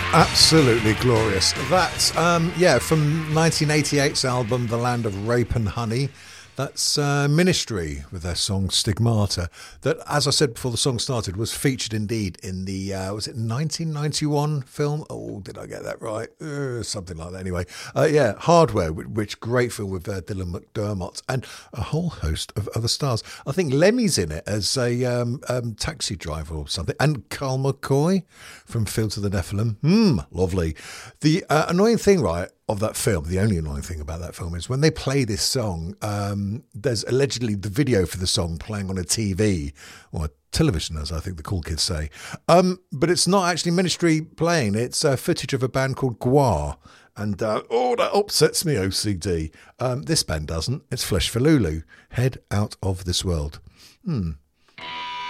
Absolutely glorious. That's, from 1988's album, The Land of Rape and Honey. That's Ministry with their song Stigmata, that, as I said before the song started, was featured indeed in the, was it 1991 film? Oh, did I get that right? Something like that anyway. Hardware, which great film with Dylan McDermott and a whole host of other stars. I think Lemmy's in it as a taxi driver or something. And Carl McCoy from Fields of the Nephilim. Lovely. The annoying thing, right, of that film, the only annoying thing about that film is when they play this song, there's allegedly the video for the song playing on a TV or a television, as I think the cool kids say. But it's not actually Ministry playing. It's footage of a band called Gwar. And, that upsets me, OCD. This band doesn't. It's Flesh for Lulu. Head Out of This World.